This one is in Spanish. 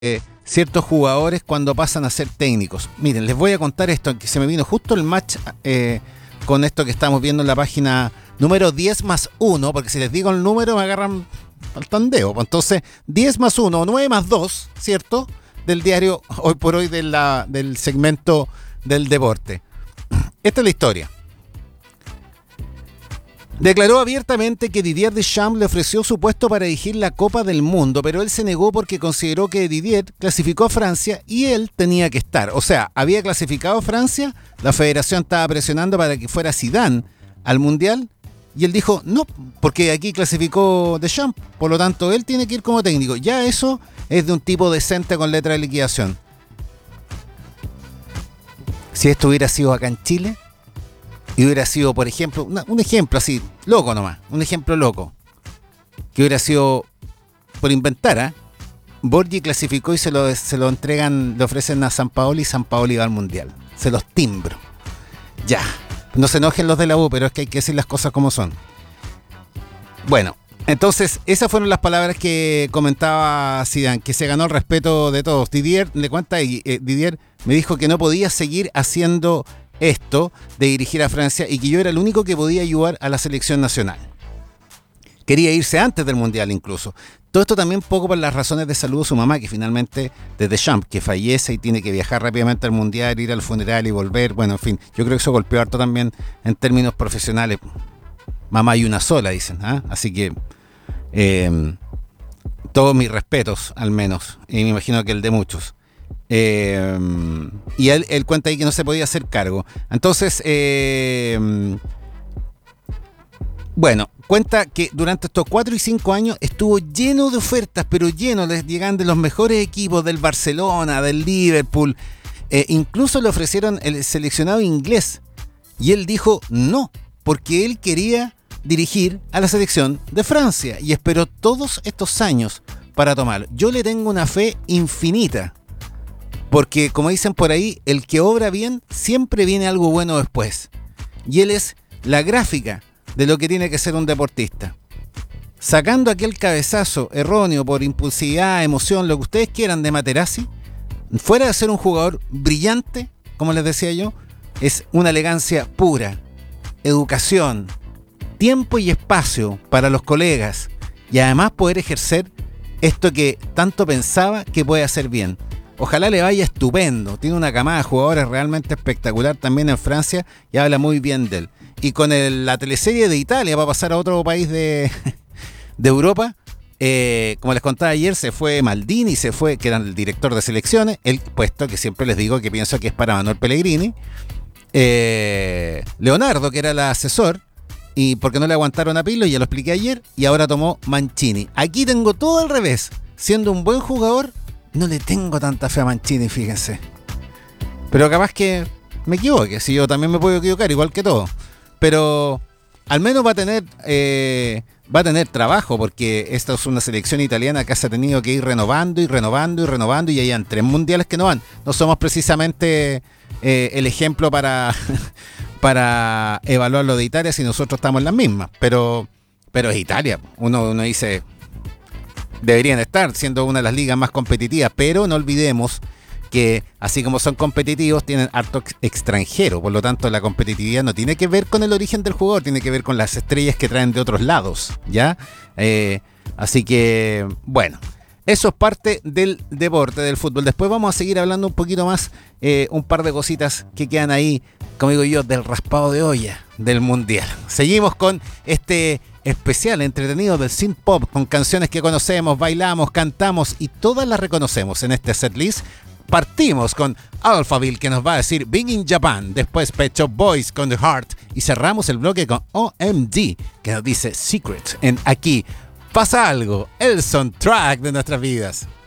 ciertos jugadores cuando pasan a ser técnicos. Miren, les voy a contar esto, que se me vino justo el match con esto que estamos viendo en la página número 10 más 1, porque si les digo el número me agarran al tandeo. Entonces, 10 más 1, 9 más 2, ¿cierto? Del diario Hoy por Hoy del segmento del deporte. Esta es la historia. Declaró abiertamente que Didier Deschamps le ofreció su puesto para dirigir la Copa del Mundo, pero él se negó porque consideró que Didier clasificó a Francia y él tenía que estar. O sea, había clasificado a Francia, la federación estaba presionando para que fuera Zidane al Mundial y él dijo, no, porque aquí clasificó Deschamps, por lo tanto él tiene que ir como técnico. Ya eso es de un tipo decente con letra de liquidación. Si esto hubiera sido acá en Chile, y hubiera sido, por ejemplo, un ejemplo así, loco nomás, un ejemplo loco, que hubiera sido, por inventar, ¿eh? Borgi clasificó y se lo entregan, le ofrecen a Sampaoli y Sampaoli va al Mundial. Se los timbro. Ya, no se enojen los de la U, pero es que hay que decir las cosas como son. Bueno, entonces, esas fueron las palabras que comentaba Zidane, que se ganó el respeto de todos. Didier, le cuenta, Didier me dijo que no podía seguir haciendo esto de dirigir a Francia y que yo era el único que podía ayudar a la selección nacional. Quería irse antes del Mundial incluso. Todo esto también poco por las razones de salud de su mamá, que finalmente, de Deschamps, que fallece y tiene que viajar rápidamente al Mundial, ir al funeral y volver. Bueno, en fin, yo creo que eso golpeó harto también en términos profesionales. Mamá hay una sola, dicen, ¿eh? Así que todos mis respetos, al menos, y me imagino que el de muchos. Y él cuenta ahí que no se podía hacer cargo. Entonces, bueno, cuenta que durante estos 4 y 5 años estuvo lleno de ofertas, pero lleno, les llegan de los mejores equipos del Barcelona, del Liverpool, incluso le ofrecieron el seleccionado inglés y él dijo no, porque él quería dirigir a la selección de Francia y esperó todos estos años para tomarlo. Yo le tengo una fe infinita. Porque, como dicen por ahí, el que obra bien, siempre viene algo bueno después. Y él es la gráfica de lo que tiene que ser un deportista. Sacando aquel cabezazo erróneo por impulsividad, emoción, lo que ustedes quieran de Materazzi, fuera de ser un jugador brillante, como les decía yo, es una elegancia pura, educación, tiempo y espacio para los colegas, y además poder ejercer esto que tanto pensaba que puede hacer bien. Ojalá le vaya estupendo. Tiene una camada de jugadores realmente espectacular también en Francia y habla muy bien de él. Y con la teleserie de Italia va a pasar a otro país de Europa. Como les contaba ayer, se fue Maldini, que era el director de selecciones, el puesto que siempre les digo que pienso que es para Manuel Pellegrini. Leonardo, que era el asesor, y porque no le aguantaron a Pirlo, ya lo expliqué ayer, y ahora tomó Mancini. Aquí tengo todo al revés. Siendo un buen jugador, no le tengo tanta fe a Mancini, fíjense. Pero capaz que me equivoque, si yo también me puedo equivocar, igual que todo. Pero al menos va a tener trabajo, porque esta es una selección italiana que se ha tenido que ir renovando y hay 3 mundiales que no van. No somos precisamente el ejemplo para evaluar lo de Italia si nosotros estamos en las mismas. Pero es Italia. Uno dice, deberían estar siendo una de las ligas más competitivas, pero no olvidemos que así como son competitivos, tienen harto extranjero, por lo tanto la competitividad no tiene que ver con el origen del jugador, tiene que ver con las estrellas que traen de otros lados, ¿ya? Así que, bueno, eso es parte del deporte, del fútbol. Después vamos a seguir hablando un poquito más, un par de cositas que quedan ahí, como digo yo, del raspado de olla del Mundial. Seguimos con este especial entretenido del synth pop, con canciones que conocemos, bailamos, cantamos y todas las reconocemos en este setlist. Partimos con Alphaville, que nos va a decir Big in Japan, después Pet Shop Boys con The Heart y cerramos el bloque con OMG, que nos dice Secret. En Aquí Pasa Algo, el soundtrack de nuestras vidas.